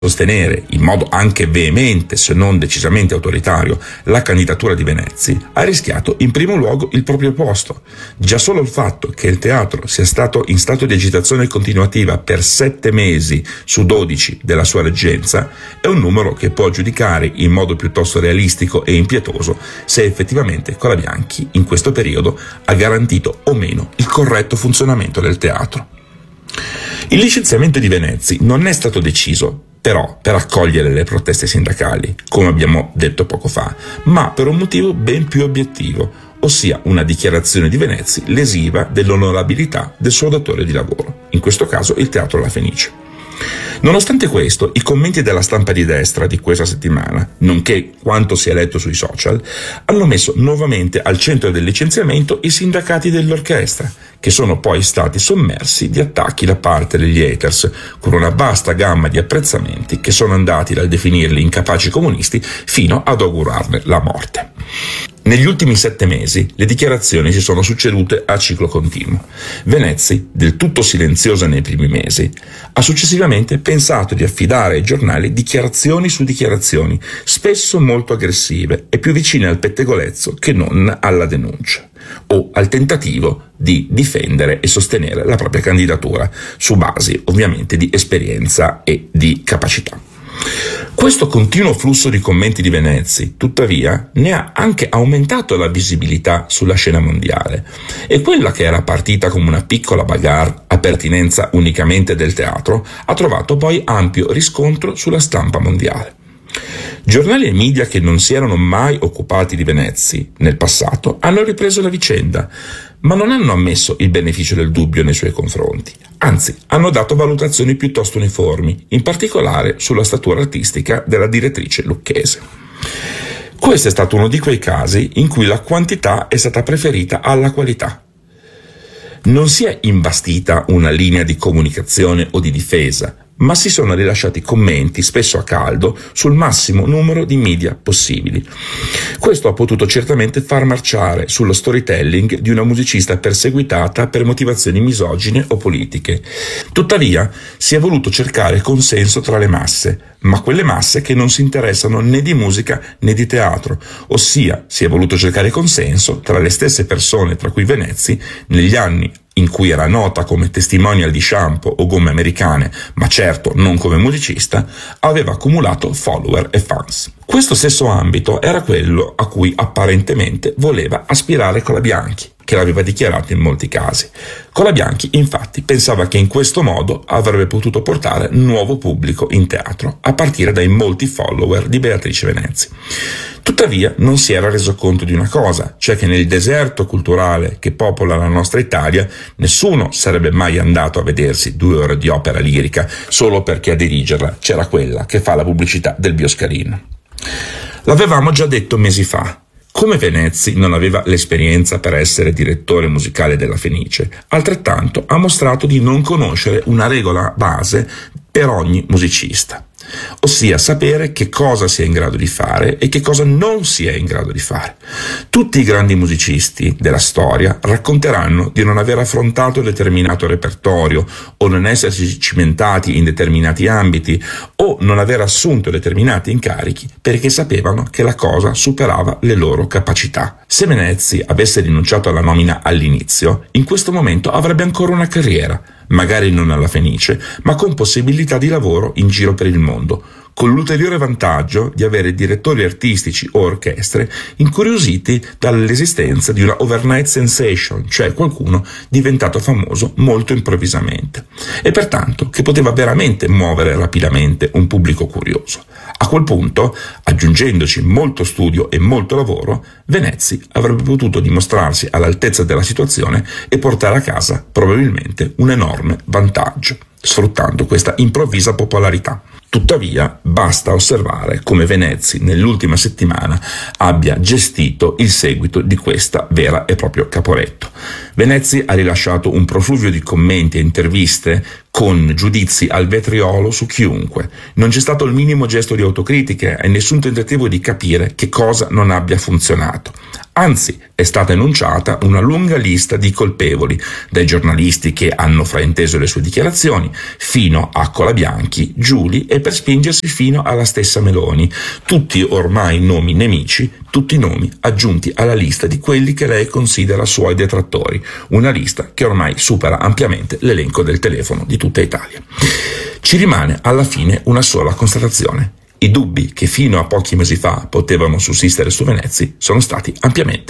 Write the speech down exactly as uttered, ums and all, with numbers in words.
sostenere in modo anche veemente, se non decisamente autoritario, la candidatura di Venezzi, ha rischiato in primo luogo il proprio posto. Già solo il fatto che il teatro sia stato in stato di agitazione continuativa per sette mesi su dodici della sua reggenza è un numero che può giudicare in modo piuttosto realistico e impietoso se effettivamente Colabianchi in questo periodo ha garantito o meno il corretto funzionamento del teatro. Il licenziamento di Venezzi non è stato deciso però per accogliere le proteste sindacali, come abbiamo detto poco fa, ma per un motivo ben più obiettivo, ossia una dichiarazione di Venezzi lesiva dell'onorabilità del suo datore di lavoro, in questo caso il Teatro La Fenice. Nonostante questo, i commenti della stampa di destra di questa settimana, nonché quanto si è letto sui social, hanno messo nuovamente al centro del licenziamento i sindacati dell'orchestra, che sono poi stati sommersi di attacchi da parte degli haters, con una vasta gamma di apprezzamenti che sono andati dal definirli incapaci comunisti fino ad augurarne la morte. Negli ultimi sette mesi le dichiarazioni si sono succedute a ciclo continuo. Venezzi, del tutto silenziosa nei primi mesi, ha successivamente pensato di affidare ai giornali dichiarazioni su dichiarazioni, spesso molto aggressive e più vicine al pettegolezzo che non alla denuncia, o al tentativo di difendere e sostenere la propria candidatura, su basi ovviamente di esperienza e di capacità. Questo continuo flusso di commenti di Venezzi, tuttavia, ne ha anche aumentato la visibilità sulla scena mondiale, e quella che era partita come una piccola bagarre a pertinenza unicamente del teatro ha trovato poi ampio riscontro sulla stampa mondiale. Giornali e media che non si erano mai occupati di Venezzi nel passato hanno ripreso la vicenda, ma non hanno ammesso il beneficio del dubbio nei suoi confronti. Anzi, hanno dato valutazioni piuttosto uniformi, in particolare sulla statura artistica della direttrice lucchese. Questo è stato uno di quei casi in cui la quantità è stata preferita alla qualità. Non si è imbastita una linea di comunicazione o di difesa, ma si sono rilasciati commenti, spesso a caldo, sul massimo numero di media possibili. Questo ha potuto certamente far marciare sullo storytelling di una musicista perseguitata per motivazioni misogine o politiche. Tuttavia, si è voluto cercare consenso tra le masse, ma quelle masse che non si interessano né di musica né di teatro, ossia si è voluto cercare consenso tra le stesse persone tra cui Venezzi, negli anni in cui era nota come testimonial di shampoo o gomme americane, ma certo non come musicista, aveva accumulato follower e fans. Questo stesso ambito era quello a cui apparentemente voleva aspirare Colabianchi, che l'aveva dichiarato in molti casi. Colabianchi, infatti, pensava che in questo modo avrebbe potuto portare nuovo pubblico in teatro, a partire dai molti follower di Beatrice Venezzi. Tuttavia non si era reso conto di una cosa, cioè che nel deserto culturale che popola la nostra Italia nessuno sarebbe mai andato a vedersi due ore di opera lirica solo perché a dirigerla c'era quella che fa la pubblicità del Bioscalino. L'avevamo già detto mesi fa. Come Venezzi non aveva l'esperienza per essere direttore musicale della Fenice, altrettanto ha mostrato di non conoscere una regola base per ogni musicista, ossia sapere che cosa si è in grado di fare e che cosa non si è in grado di fare. Tutti i grandi musicisti della storia racconteranno di non aver affrontato determinato repertorio o non essersi cimentati in determinati ambiti o non aver assunto determinati incarichi perché sapevano che la cosa superava le loro capacità. Se Venezzi avesse rinunciato alla nomina all'inizio, in questo momento avrebbe ancora una carriera, magari non alla Fenice, ma con possibilità di lavoro in giro per il mondo, con l'ulteriore vantaggio di avere direttori artistici o orchestre incuriositi dall'esistenza di una overnight sensation, cioè qualcuno diventato famoso molto improvvisamente, e pertanto che poteva veramente muovere rapidamente un pubblico curioso. A quel punto, aggiungendoci molto studio e molto lavoro, Venezzi avrebbe potuto dimostrarsi all'altezza della situazione e portare a casa probabilmente un enorme vantaggio, sfruttando questa improvvisa popolarità. Tuttavia, basta osservare come Venezzi nell'ultima settimana abbia gestito il seguito di questa vera e proprio Caporetto. Venezzi ha rilasciato un profluvio di commenti e interviste con giudizi al vetriolo su chiunque. Non c'è stato il minimo gesto di autocritica e nessun tentativo di capire che cosa non abbia funzionato. Anzi, è stata enunciata una lunga lista di colpevoli, dai giornalisti che hanno frainteso le sue dichiarazioni, fino a Colabianchi, Giuli e per spingersi fino alla stessa Meloni, tutti ormai nomi nemici, tutti nomi aggiunti alla lista di quelli che lei considera suoi detrattori, una lista che ormai supera ampiamente l'elenco del telefono di tutta Italia. Ci rimane alla fine una sola constatazione: i dubbi che fino a pochi mesi fa potevano sussistere su Venezzi sono stati ampiamente